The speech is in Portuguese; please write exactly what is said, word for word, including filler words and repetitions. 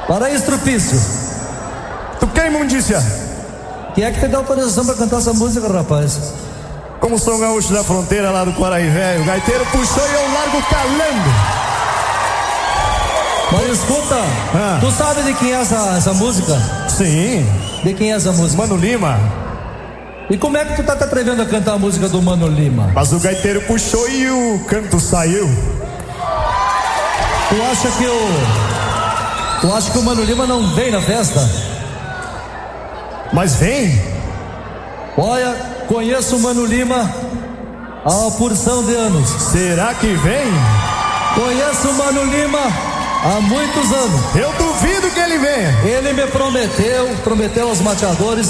Para Estrupício. Tu quer imundícia? Quem é que te dá autorização pra cantar essa música, rapaz? Como sou gaúcho da fronteira lá do Quaraí Velho, o gaiteiro puxou e eu largo calando. Mas escuta, ah. tu sabe de quem é essa, essa música? Sim. De quem é essa música? Mano Lima. E como é que tu tá te atrevendo a cantar a música do Mano Lima? Mas o gaiteiro puxou e o canto saiu. Tu acha que o... Tu acha que o Mano Lima não vem na festa? Mas vem. Olha, conheço o Mano Lima há uma porção de anos. Será que vem? Conheço o Mano Lima há muitos anos. Eu duvido que ele venha. Ele me prometeu, prometeu aos mateadores